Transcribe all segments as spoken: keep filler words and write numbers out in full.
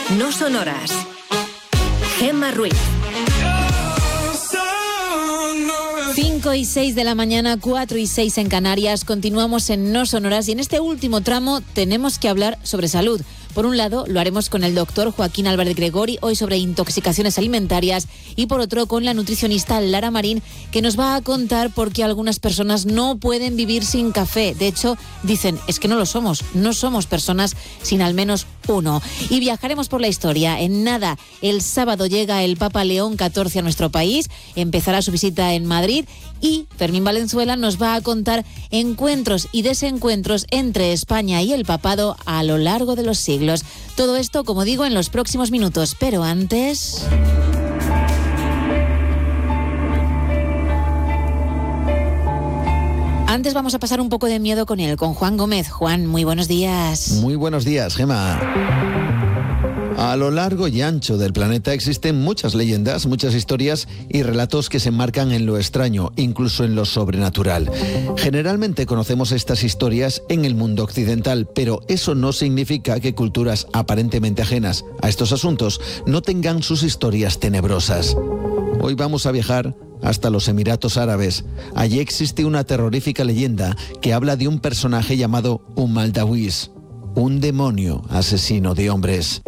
No sonoras. Gemma Ruiz. cinco y seis de la mañana, cuatro y seis en Canarias. Continuamos en No Sonoras y en este último tramo tenemos que hablar sobre salud. Por un lado, lo haremos con el doctor Joaquín Álvarez Gregori, hoy sobre intoxicaciones alimentarias, y por otro con la nutricionista Lara Marín, que nos va a contar por qué algunas personas no pueden vivir sin café. De hecho, dicen, es que no lo somos, no somos personas sin al menos uno. Y viajaremos por la historia. En nada, el sábado llega el Papa León catorce a nuestro país, empezará su visita en Madrid y Fermín Valenzuela nos va a contar encuentros y desencuentros entre España y el papado a lo largo de los siglos. Todo esto, como digo, en los próximos minutos, pero antes... Antes vamos a pasar un poco de miedo con él, con Juan Gómez. Juan, muy buenos días. Muy buenos días, Gemma. A lo largo y ancho del planeta existen muchas leyendas, muchas historias y relatos que se enmarcan en lo extraño, incluso en lo sobrenatural. Generalmente conocemos estas historias en el mundo occidental, pero eso no significa que culturas aparentemente ajenas a estos asuntos no tengan sus historias tenebrosas. Hoy vamos a viajar hasta los Emiratos Árabes. Allí existe una terrorífica leyenda que habla de un personaje llamado Umm al-Dawis, un demonio asesino de hombres.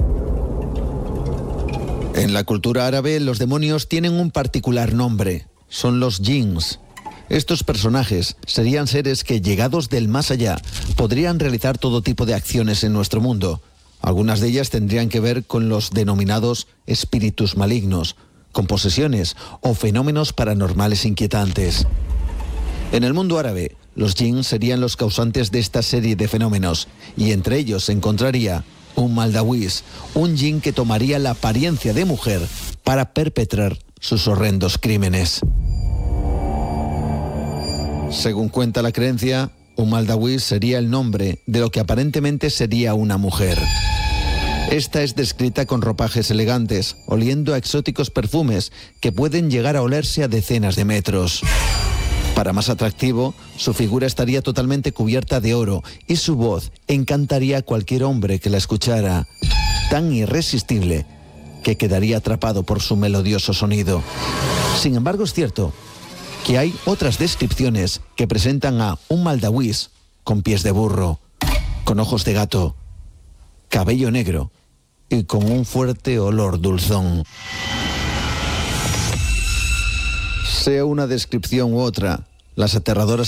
En la cultura árabe, los demonios tienen un particular nombre. Son los jinns. Estos personajes serían seres que, llegados del más allá, podrían realizar todo tipo de acciones en nuestro mundo. Algunas de ellas tendrían que ver con los denominados espíritus malignos, con posesiones o fenómenos paranormales inquietantes. En el mundo árabe, los jinns serían los causantes de esta serie de fenómenos, y entre ellos se encontraría Umm al-Dawis, un jinn que tomaría la apariencia de mujer para perpetrar sus horrendos crímenes. Según cuenta la creencia, Umm al-Dawis sería el nombre de lo que aparentemente sería una mujer. Esta es descrita con ropajes elegantes, oliendo a exóticos perfumes que pueden llegar a olerse a decenas de metros. Para más atractivo, su figura estaría totalmente cubierta de oro y su voz encantaría a cualquier hombre que la escuchara, tan irresistible que quedaría atrapado por su melodioso sonido. Sin embargo, es cierto que hay otras descripciones que presentan a Umm al-Dawis con pies de burro, con ojos de gato, cabello negro y con un fuerte olor dulzón. Sea una descripción u otra, las aterradoras